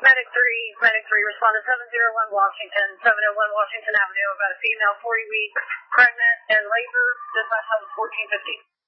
Medic 3, respond to 701 Washington, 701 Washington Avenue about a female 40 weeks pregnant and labor. Dispatch has 1450.